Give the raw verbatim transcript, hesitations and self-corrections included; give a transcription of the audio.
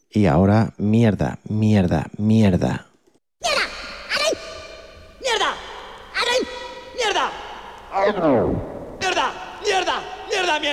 Y ahora, mierda, mierda, mierda. ¡Mierda! ¡Ay! ¡Mierda! ¡Ay! ¡Mierda! ¡Mierda! ¡Mierda! ¡Mierda! ¡Mierda!